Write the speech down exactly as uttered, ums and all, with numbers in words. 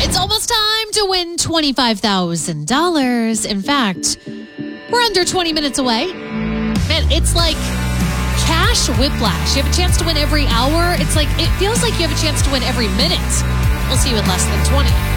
It's almost time to win twenty-five thousand dollars. In fact, we're under twenty minutes away. Man, it's like cash whiplash. You have a chance to win every hour. It's like, it feels like you have a chance to win every minute. We'll see you in less than twenty.